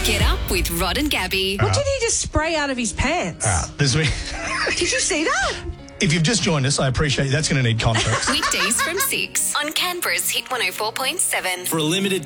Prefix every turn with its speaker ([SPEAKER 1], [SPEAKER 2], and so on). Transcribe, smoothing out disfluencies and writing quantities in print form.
[SPEAKER 1] Get up with Rod and Gabby.
[SPEAKER 2] What did he just spray out of his pants?
[SPEAKER 3] Did you
[SPEAKER 2] see that?
[SPEAKER 3] If you've just joined us, I appreciate you. That's going to need context.
[SPEAKER 1] Weekdays from 6 on Canberra's Hit 104.7.
[SPEAKER 4] For a limited